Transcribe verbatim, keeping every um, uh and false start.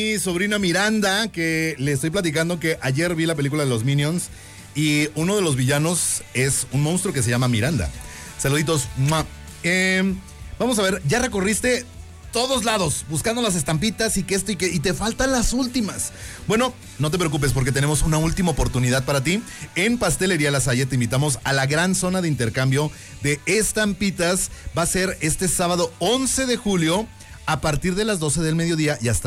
Mi sobrina Miranda, que le estoy platicando que ayer vi la película de los Minions y uno de los villanos es un monstruo que se llama Miranda. Saluditos. Eh, vamos a ver, ya recorriste todos lados buscando las estampitas y que esto y que y te faltan las últimas. Bueno, no te preocupes porque tenemos una última oportunidad para ti. En Pastelería La Salle te invitamos a la gran zona de intercambio de estampitas. Va a ser este sábado once de julio a partir de las doce del mediodía y hasta